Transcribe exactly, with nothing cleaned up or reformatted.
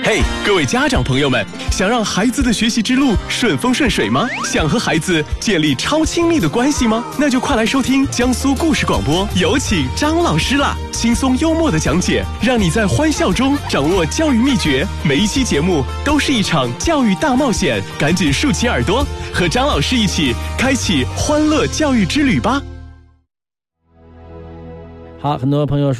嘿，各位家长朋友们，想让孩子的学习之路顺风顺水吗？想和孩子建立超亲密的关系吗？那就快来收听江苏故事广播，有请张老师啦！轻松幽默的讲解，让你在欢笑中掌握教育秘诀。每一期节目都是一场教育大冒险，赶紧竖起耳朵，和张老师一起开启欢乐教育之旅吧！ 好，很多朋友说